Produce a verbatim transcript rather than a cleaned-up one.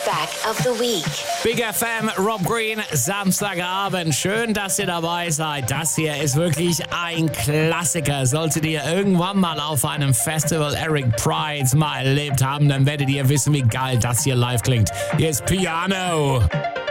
Flashback of the Week. Big F M, Rob Green, Samstagabend. Schön, dass ihr dabei seid. Das hier ist wirklich ein Klassiker. Solltet ihr irgendwann mal auf einem Festival Eric Prydz mal erlebt haben, dann werdet ihr wissen, wie geil das hier live klingt. Hier ist Piano.